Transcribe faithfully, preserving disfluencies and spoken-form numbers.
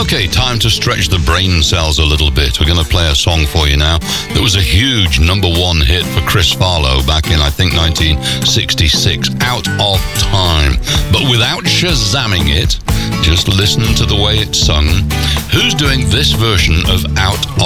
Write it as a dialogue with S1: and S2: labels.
S1: Okay, time to stretch the brain cells a little bit. We're going to play a song for you now that was a huge number one hit for Chris Farlowe back in, I think, nineteen sixty-six, Out of Time. But without Shazamming it, just listen to the way it's sung. Who's doing this version of Out of